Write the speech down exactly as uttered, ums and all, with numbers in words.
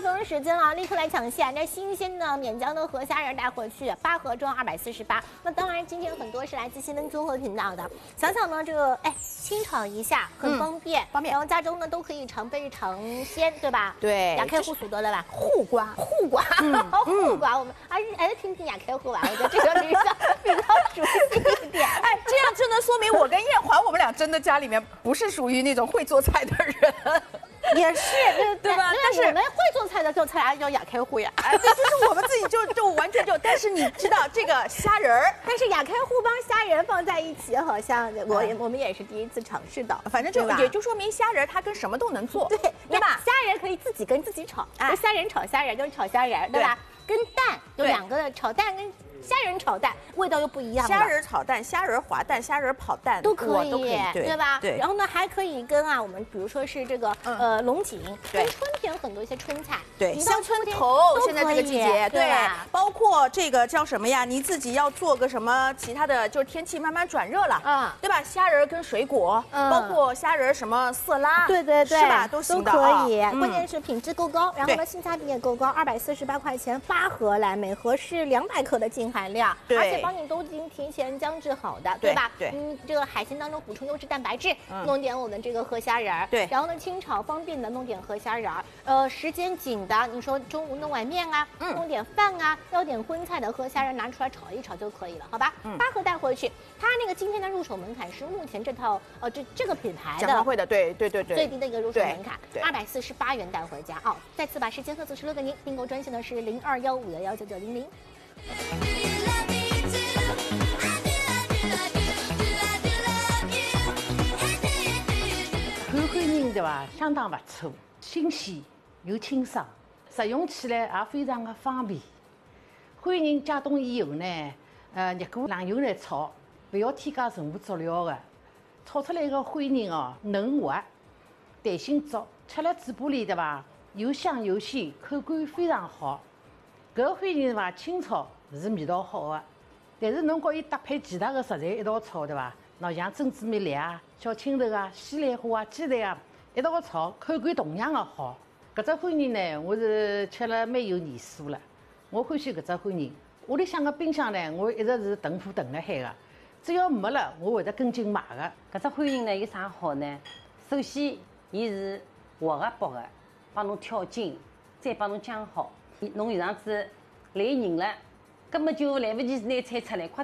不用时间了，立刻来抢下这新鲜的免浆的河虾仁带回去，八盒装二百四十八。那当然，今天很多是来自新闻综合频道的。想想呢，这个哎，清炒一下很方便，嗯、方便。然后家中呢都可以常备常鲜，对吧？ 对。 亚开户数多了吧？ 护瓜， 护瓜，护瓜，我们还是还是听听亚开户吧，我觉得这个比较比较熟悉一点。 哎，这样就能说明我跟燕环，我们俩真的家里面不是属于那种会做菜的人。 也是，对对吧？但是我们会做菜的，做菜啊叫亚开户呀。 哎，对，就是我们自己就就完全就，但是你知道这个虾仁儿， 但是亚开户帮虾仁放在一起，好像我我们也是第一次尝试到。 反正就也就说明虾仁它跟什么都能做， 对对吧？ 虾仁可以自己跟自己炒，就虾仁炒虾仁就是炒虾仁，对吧？跟蛋有两个的炒蛋跟。虾仁炒蛋味道又不一样了。 虾仁炒蛋、虾仁滑蛋、虾仁跑蛋都可以， 都可以， 对吧？ 对。 然后呢，还可以跟啊，我们比如说是这个呃龙井，跟春天很多一些春菜， 对，香椿头现在这个季节，对，包括这个叫什么呀？你自己要做个什么其他的，就是天气慢慢转热了，啊，对吧？虾仁跟水果，包括虾仁什么色拉， 对对对， 是吧？都行的， 都可以。关键是品质够高，然后呢性价比也够高，二百四十八块钱八盒来，每盒是两百克的净含量，对。而且帮你都已经提前姜制好的，对吧？ 对， 嗯，这个海鲜当中补充优质蛋白质，弄点我们这个河虾仁儿， 对。 然后呢，清炒方便的弄点河虾仁儿，呃，时间紧的，你说中午弄碗面啊，弄点饭啊，要点荤菜的河虾仁拿出来炒一炒就可以了，好吧？八盒带回去，它那个今天的入手门槛是目前这套呃这这个品牌的讲会的，对对对对， 最低的一个入手门槛，二百四十八元带回家哦。再次把时间和组织留给您，订购专线呢是零二幺五幺幺九九零零。 干煨人对吧？相当不错，新鲜又清爽，食用起来也非常的方便。煨人解冻以后呢，呃，热锅冷油来炒，不要添加任何佐料的，炒出来个煨人哦，嫩滑，弹性足，吃了嘴巴里对吧？又香又鲜，口感非常好。搿个煨人吧，清炒是味道好的，但是侬和伊搭配其他的食材一道炒对吧？喏，像珍珠米粒啊、小青头啊、西兰花啊、鸡蛋啊，一道炒，口感同样的好。搿只煨人呢，我是吃了蛮有年数了，我欢喜搿只煨人。屋里向个冰箱呢，我一直是囤货囤了海个，只要没了，我会得跟进买个。 搿只煨人呢有啥好呢？首先，伊是活个剥个，帮侬挑筋，再帮侬浆好。侬有样子来人了，根本就来不及拿菜出来，快